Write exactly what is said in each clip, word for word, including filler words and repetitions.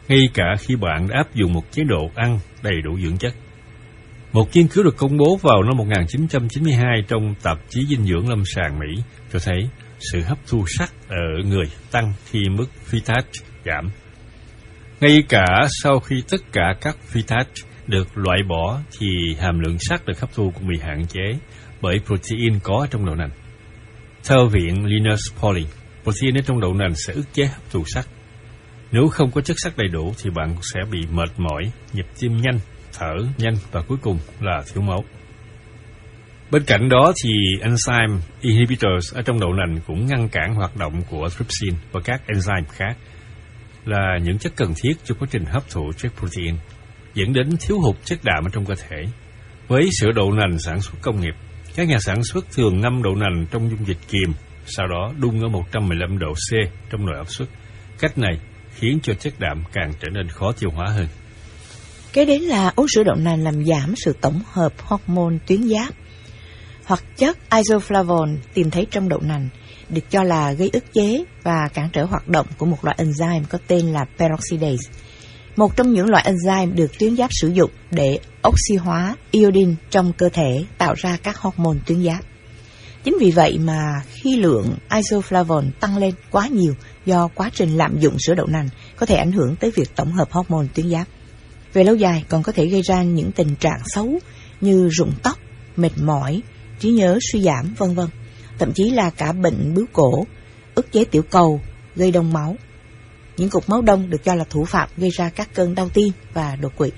ngay cả khi bạn đã áp dụng một chế độ ăn đầy đủ dưỡng chất. Một nghiên cứu được công bố vào năm một nghìn chín trăm chín mươi hai trong tạp chí dinh dưỡng lâm sàng Mỹ cho thấy sự hấp thu sắt ở người tăng khi mức phytate giảm. Ngay cả sau khi tất cả các phytate được loại bỏ thì hàm lượng sắt được hấp thu cũng bị hạn chế bởi protein có trong đậu nành. Theo viện Linus Pauling, protein ở trong đậu nành sẽ ức chế hấp thụ sắt. Nếu không có chất sắt đầy đủ thì bạn sẽ bị mệt mỏi, nhịp tim nhanh, thở nhanh và cuối cùng là thiếu máu. Bên cạnh đó thì enzyme inhibitors ở trong đậu nành cũng ngăn cản hoạt động của trypsin và các enzyme khác, là những chất cần thiết cho quá trình hấp thụ chất protein, dẫn đến thiếu hụt chất đạm ở trong cơ thể. Với sữa đậu nành sản xuất công nghiệp, các nhà sản xuất thường ngâm đậu nành trong dung dịch kiềm, sau đó đun ở một trăm mười lăm độ C trong nồi áp suất. Cách này khiến cho chất đạm càng trở nên khó tiêu hóa hơn. Kế đến là uống sữa đậu nành làm giảm sự tổng hợp hormone tuyến giáp. Hoạt chất isoflavone tìm thấy trong đậu nành được cho là gây ức chế và cản trở hoạt động của một loại enzyme có tên là peroxidase, một trong những loại enzyme được tuyến giáp sử dụng để oxy hóa iodine trong cơ thể tạo ra các hormone tuyến giáp. Chính vì vậy mà khi lượng isoflavone tăng lên quá nhiều do quá trình lạm dụng sữa đậu nành có thể ảnh hưởng tới việc tổng hợp hormone tuyến giáp. Về lâu dài còn có thể gây ra những tình trạng xấu như rụng tóc, mệt mỏi, trí nhớ suy giảm, vân vân. Thậm chí là cả bệnh bướu cổ, ức chế tiểu cầu, gây đông máu. Những cục máu đông được cho là thủ phạm gây ra các cơn đau tim và đột quỵ.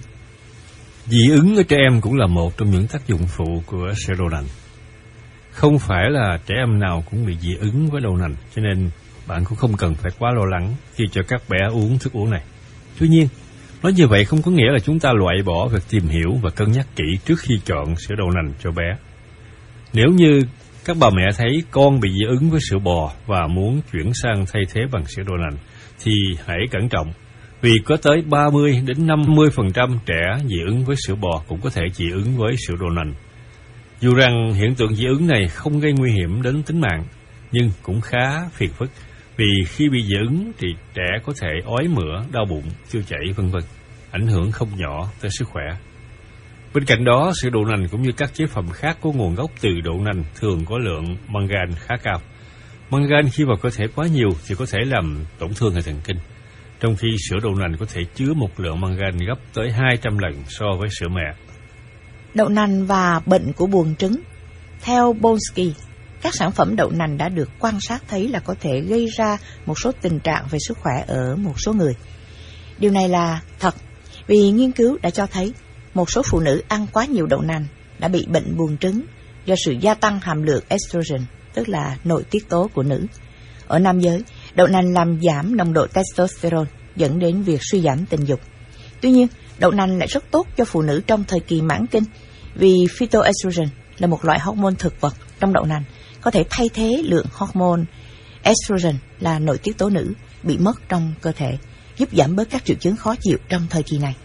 Dị ứng ở trẻ em cũng là một trong những tác dụng phụ của sữa đậu nành. Không phải là trẻ em nào cũng bị dị ứng với đậu nành, cho nên bạn cũng không cần phải quá lo lắng khi cho các bé uống thức uống này. Tuy nhiên, nói như vậy không có nghĩa là chúng ta loại bỏ việc tìm hiểu và cân nhắc kỹ trước khi chọn sữa đậu nành cho bé. Nếu như các bà mẹ thấy con bị dị ứng với sữa bò và muốn chuyển sang thay thế bằng sữa đậu nành, thì hãy cẩn trọng, vì có tới ba mươi đến năm mươi phần trăm trẻ dị ứng với sữa bò cũng có thể dị ứng với sữa đậu nành. Dù rằng hiện tượng dị ứng này không gây nguy hiểm đến tính mạng, nhưng cũng khá phiền phức, vì khi bị dị ứng thì trẻ có thể ói mửa, đau bụng, tiêu chảy vân vân, ảnh hưởng không nhỏ tới sức khỏe. Bên cạnh đó, sữa đậu nành cũng như các chế phẩm khác có nguồn gốc từ đậu nành thường có lượng mangan khá cao. Mangan khi vào cơ thể quá nhiều thì có thể làm tổn thương hệ thần kinh, trong khi sữa đậu nành có thể chứa một lượng mangan gấp tới hai trăm lần so với sữa mẹ. Đậu nành và bệnh của buồng trứng. Theo Bonsky, các sản phẩm đậu nành đã được quan sát thấy là có thể gây ra một số tình trạng về sức khỏe ở một số người. Điều này là thật, vì nghiên cứu đã cho thấy một số phụ nữ ăn quá nhiều đậu nành đã bị bệnh buồng trứng do sự gia tăng hàm lượng estrogen, tức là nội tiết tố của nữ. Ở nam giới, đậu nành làm giảm nồng độ testosterone, dẫn đến việc suy giảm tình dục. Tuy nhiên, đậu nành lại rất tốt cho phụ nữ trong thời kỳ mãn kinh, vì phytoestrogen là một loại hormone thực vật trong đậu nành, có thể thay thế lượng hormone estrogen là nội tiết tố nữ bị mất trong cơ thể, giúp giảm bớt các triệu chứng khó chịu trong thời kỳ này.